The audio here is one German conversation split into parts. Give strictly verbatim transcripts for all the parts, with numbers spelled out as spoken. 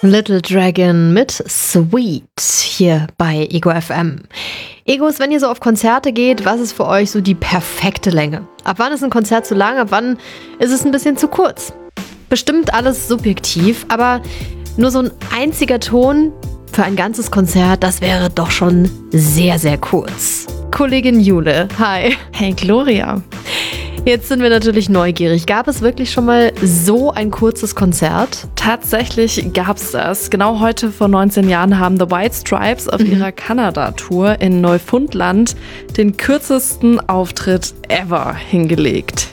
Little Dragon mit Sweet hier bei Ego F M. Egos, wenn ihr so auf Konzerte geht, was ist für euch so die perfekte Länge? Ab wann ist ein Konzert zu lang, ab wann ist es ein bisschen zu kurz? Bestimmt alles subjektiv, aber nur so ein einziger Ton für ein ganzes Konzert, das wäre doch schon sehr, sehr kurz. Kollegin Jule, hi. Hey Gloria. Jetzt sind wir natürlich neugierig. Gab es wirklich schon mal so ein kurzes Konzert? Tatsächlich gab's das. Genau heute vor neunzehn Jahren haben The White Stripes auf mhm. ihrer Kanada-Tour in Neufundland den kürzesten Auftritt ever hingelegt.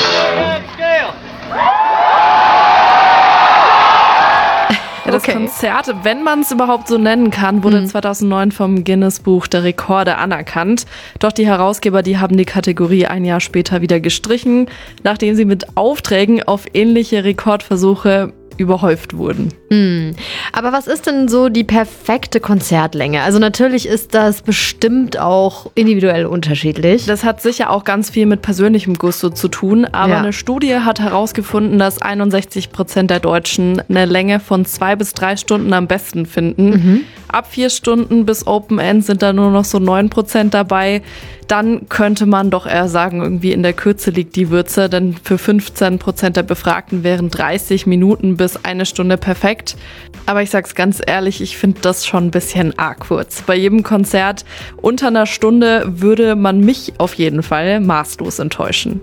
Ja, das okay. Konzert, wenn man es überhaupt so nennen kann, wurde mhm. zweitausendneun vom Guinness-Buch der Rekorde anerkannt. Doch die Herausgeber, die haben die Kategorie ein Jahr später wieder gestrichen, nachdem sie mit Aufträgen auf ähnliche Rekordversuche überhäuft wurden. Hm. Aber was ist denn so die perfekte Konzertlänge? Also natürlich ist das bestimmt auch individuell unterschiedlich. Das hat sicher auch ganz viel mit persönlichem Gusto zu tun, aber ja. eine Studie hat herausgefunden, dass einundsechzig Prozent der Deutschen eine Länge von zwei bis drei Stunden am besten finden. Mhm. Ab vier Stunden bis Open End sind da nur noch so neun Prozent dabei. Dann könnte man doch eher sagen, irgendwie in der Kürze liegt die Würze, denn für fünfzehn Prozent der Befragten wären dreißig Minuten bis eine Stunde perfekt. Aber ich sag's ganz ehrlich, ich finde das schon ein bisschen arg kurz. Bei jedem Konzert unter einer Stunde würde man mich auf jeden Fall maßlos enttäuschen.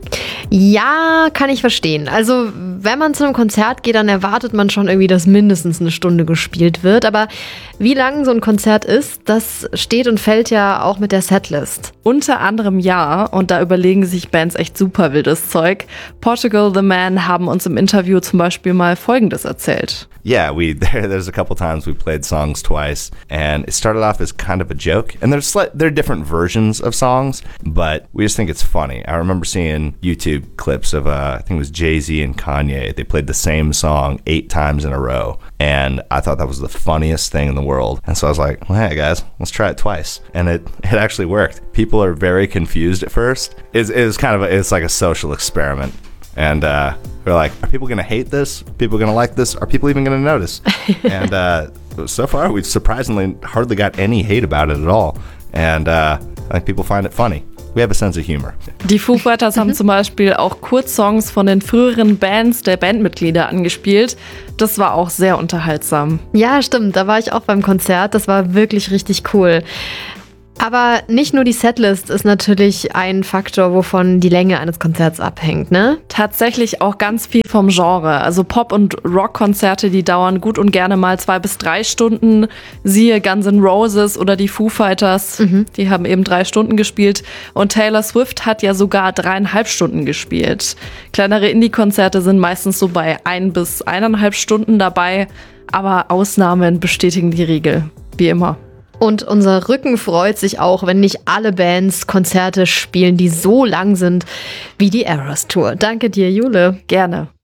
Ja, kann ich verstehen. Also wenn man zu einem Konzert geht, dann erwartet man schon irgendwie, dass mindestens eine Stunde gespielt wird. Aber wie lang so ein Konzert ist, das steht und fällt ja auch mit der Setlist. Unter anderem ja, und da überlegen sich Bands echt super wildes Zeug. Portugal the Man haben uns im Interview zum Beispiel mal Folgendes erzählt. Yeah, we there, there's a couple times we played songs twice, and it started off as kind of a joke. And there's slight, there are different versions of songs, but we just think it's funny. I remember seeing YouTube clips of uh, I think it was Jay-Z and Kanye. They played the same song eight times in a row, and I thought that was the funniest thing in the world. And so I was like, well, hey guys, let's try it twice, and it it actually worked. People are very confused at first. It's it's kind of a, it's like a social experiment. And uh, we're like, are people going to hate this? Are people going to like this? Are people even going to notice? And uh, so far, we've surprisingly hardly got any hate about it at all. And uh, I think people find it funny. We have a sense of humor. Die Foo Fighters haben zum Beispiel auch Kurzsongs von den früheren Bands der Bandmitglieder angespielt. Das war auch sehr unterhaltsam. Ja, stimmt. Da war ich auch beim Konzert. Das war wirklich richtig cool. Aber nicht nur die Setlist ist natürlich ein Faktor, wovon die Länge eines Konzerts abhängt, ne? Tatsächlich auch ganz viel vom Genre. Also Pop- und Rockkonzerte, die dauern gut und gerne mal zwei bis drei Stunden. Siehe Guns N' Roses oder die Foo Fighters, mhm. die haben eben drei Stunden gespielt. Und Taylor Swift hat ja sogar dreieinhalb Stunden gespielt. Kleinere Indie-Konzerte sind meistens so bei ein bis eineinhalb Stunden dabei. Aber Ausnahmen bestätigen die Regel, wie immer. Und unser Rücken freut sich auch, wenn nicht alle Bands Konzerte spielen, die so lang sind wie die Eras Tour. Danke dir, Jule. Gerne.